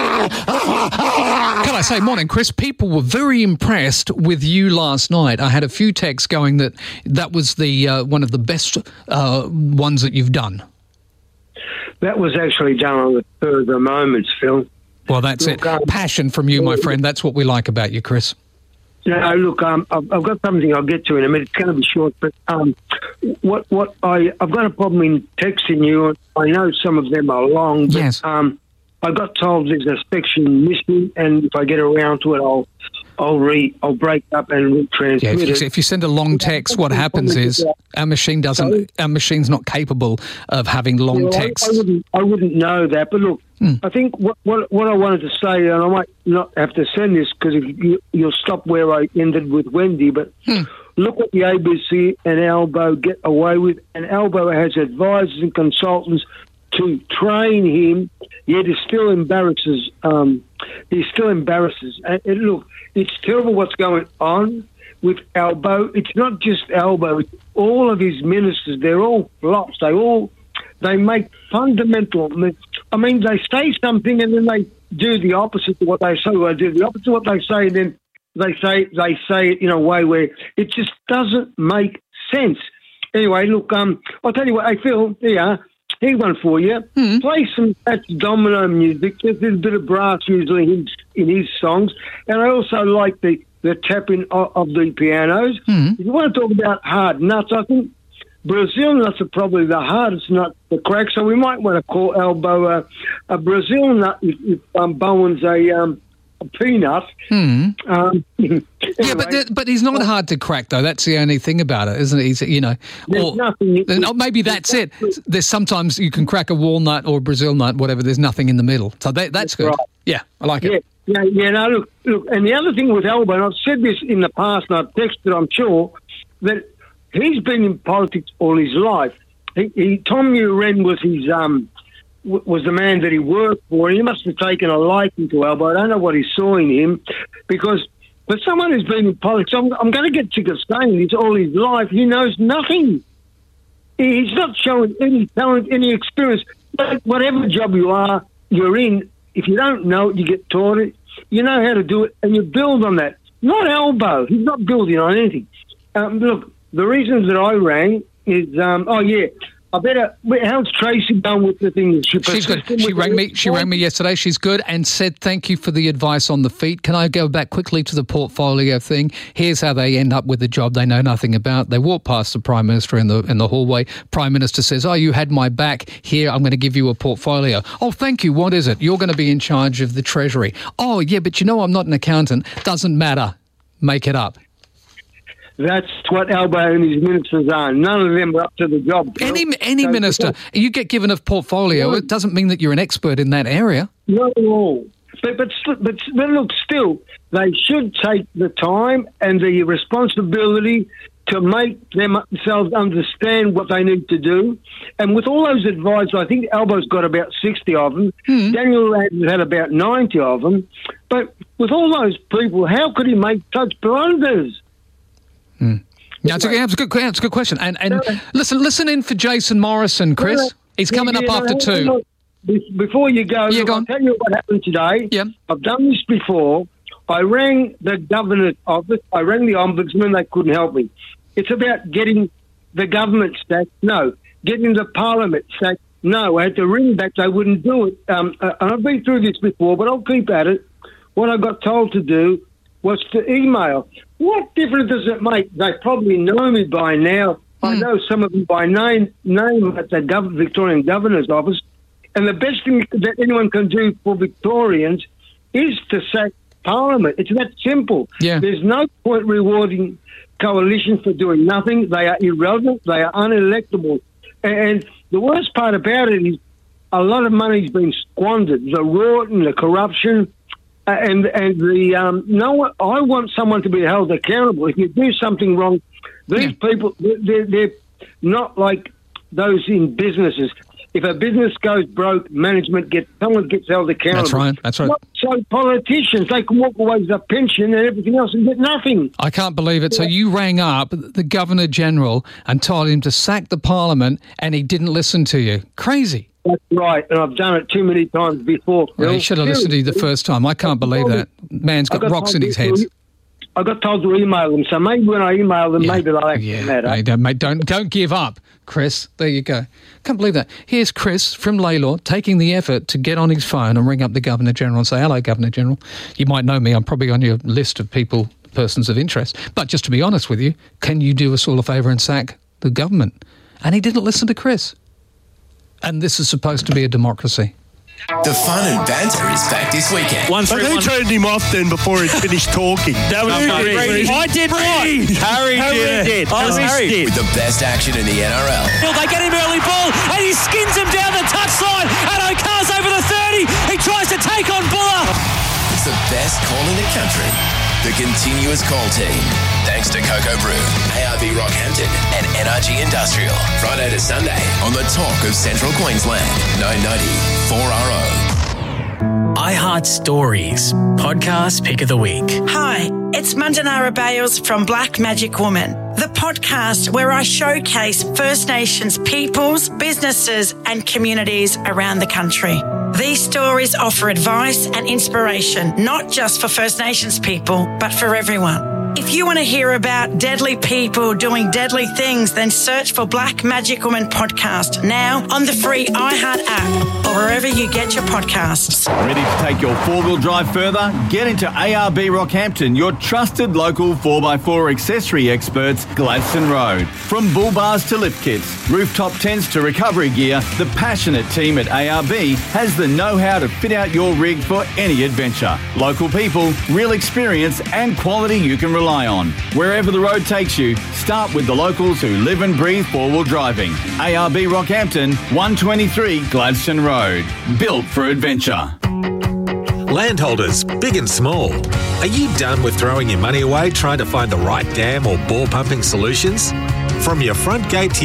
I say, morning, Chris? People were very impressed with you last night. I had a few texts going that was the one of the best ones that you've done. That was actually done on the spur of the moments, Phil. Well, that's it. Passion from you, my friend. That's what we like about you, Chris. No, look, I've got something I'll get to in a minute. It's going to be short, but I've got a problem in texting you. I know some of them are long, but yes. I got told there's a section missing, and if I get around to it, I'll break up and retransmit it. If you send a long text, what happens is our machine's not capable of having long text. I wouldn't know that, but look, I think what I wanted to say, and I might not have to send this because you'll stop where I ended with Wendy, but look what the ABC and Albo get away with, and Albo has advisors and consultants to train him, yet he still embarrasses. And look, it's terrible what's going on, with Albo. It's not just Albo. It's all of his ministers. They're all flops. They make fundamental. I mean, they say something and then they do the opposite of what they say. They do the opposite of what they say, and then they say it in a way where it just doesn't make sense. Anyway, look, I'll tell you what. Hey, Phil, here one for you. Play some Fats Domino music. There's a bit of brass usually in his songs, and I also like the tapping of the pianos. If you want to talk about hard nuts, I think Brazil nuts are probably the hardest nut to crack, so we might want to call Albo a Brazil nut if Bowen's a peanut. Anyway. Yeah, but he's not hard to crack, though. That's the only thing about it, isn't it? He's, there's nothing. Maybe that's it. There's sometimes you can crack a walnut or a Brazil nut, whatever. There's nothing in the middle, so that's good. Right. Yeah, I like it. Yeah. No, look. And the other thing with Albo, and I've said this in the past, and I've texted, I'm sure, that he's been in politics all his life. Tom Uren was his was the man that he worked for, and he must have taken a liking to Albo. I don't know what he saw in him, because for someone who's been in politics, I'm going to get sick of saying this all his life, he knows nothing. He's not showing any talent, any experience. But whatever job you're in, if you don't know it, you get taught it. You know how to do it, and you build on that. Not Albo. He's not building on anything. Look, the reasons that I rang is, how's Tracy done with the thing? She's good. She rang me yesterday. She's good and said thank you for the advice on the feet. Can I go back quickly to the portfolio thing? Here's how they end up with a job they know nothing about. They walk past the Prime Minister in the hallway. Prime Minister says, "Oh, you had my back. Here, I'm going to give you a portfolio." "Oh, thank you. What is it?" "You're going to be in charge of the Treasury." "Oh, yeah, but I'm not an accountant." "Doesn't matter. Make it up." That's what Albo and his ministers are. None of them are up to the job. Any minister, you get given a portfolio, it doesn't mean that you're an expert in that area. Not at all. But look, still, they should take the time and the responsibility to make themselves understand what they need to do. And with all those advisors, I think Albo's got about 60 of them. Daniel Andrews had about 90 of them. But with all those people, how could he make such blunders? Yeah, it's a good question. And listen in for Jason Morrison, Chris. He's coming up after 2. Before you go, I'll tell you what happened today. Yeah. I've done this before. I rang the governor's office. I rang the ombudsman. They couldn't help me. It's about getting the government sacked. No. Getting the parliament sacked. No. I had to ring back. They wouldn't do it. And I've been through this before, but I'll keep at it. What I got told to do was to email. What difference does it make? They probably know me by now. I know some of them by name at the Victorian Governor's office. And the best thing that anyone can do for Victorians is to sack Parliament. It's that simple. Yeah. There's no point rewarding coalitions for doing nothing. They are irrelevant. They are unelectable. And the worst part about it is a lot of money's been squandered. The rot and the corruption. And I want someone to be held accountable. If you do something wrong, these people, they're not like those in businesses. If a business goes broke, someone gets held accountable. That's right. So politicians, they can walk away with a pension and everything else and get nothing. I can't believe it. So you rang up the Governor-General and told him to sack the Parliament and he didn't listen to you. Crazy. That's right, and I've done it too many times before. Well, he should have listened to you the first time. I can't believe that. Man's got rocks in his head. I got told to email them, so maybe when I email them, maybe they'll actually matter. Mate, don't give up, Chris. There you go. Can't believe that. Here's Chris from Lalor taking the effort to get on his phone and ring up the Governor-General and say, "Hello, Governor-General. You might know me. I'm probably on your list of persons of interest. But just to be honest with you, can you do us all a favour and sack the government?" And he didn't listen to Chris. And this is supposed to be a democracy. The fun and banter is back this weekend. But who turned him off then before he finished talking? That was Harry. I did what? Harry did. Harry. With the best action in the NRL. They get him early ball and he skins him down the touchline. And O'Carr's over the 30. He tries to take on Buller. It's the best call in the country. The continuous call team. Thanks to Cocoa Brew, ARB Rockhampton and NRG Industrial. Friday to Sunday on the talk of Central Queensland. 990 4RO. iHeart Stories, podcast pick of the week. Hi, it's Mandanara Bales from Black Magic Woman, the podcast where I showcase First Nations peoples, businesses and communities around the country. These stories offer advice and inspiration, not just for First Nations people, but for everyone. If you want to hear about deadly people doing deadly things, then search for Black Magic Woman podcast now on the free iHeart app or wherever you get your podcasts. Ready to take your four-wheel drive further? Get into ARB Rockhampton, your trusted local 4x4 accessory experts, Gladstone Road. From bull bars to lift kits, rooftop tents to recovery gear, the passionate team at ARB has the know-how to fit out your rig for any adventure. Local people, real experience and quality you can rely on. Wherever the road takes you, start with the locals who live and breathe four-wheel driving. ARB Rockhampton, 123 Gladstone Road. Built for adventure. Landholders, big and small, are you done with throwing your money away trying to find the right dam or bore pumping solutions? From your front gate to